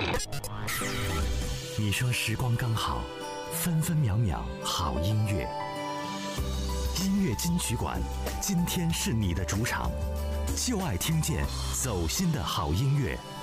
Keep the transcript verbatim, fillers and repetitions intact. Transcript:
你说时光刚好，分分秒秒好音乐。音乐金曲馆，今天是你的主场，就爱听见走心的好音乐。